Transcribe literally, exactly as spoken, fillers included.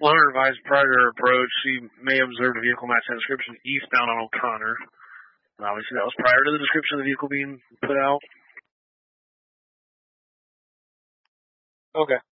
Well, Hunter advised prior to her approach, she may have observed a vehicle matching the description eastbound on O'Connor. And obviously, that was prior to the description of the vehicle being put out. Okay.